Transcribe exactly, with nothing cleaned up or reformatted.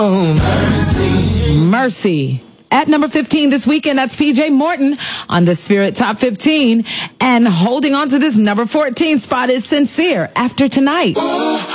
Mercy. Mercy. At number fifteen this weekend, that's P J Morton on the Spirit Top fifteen. And holding on to this number fourteen spot is Sincere, After Tonight.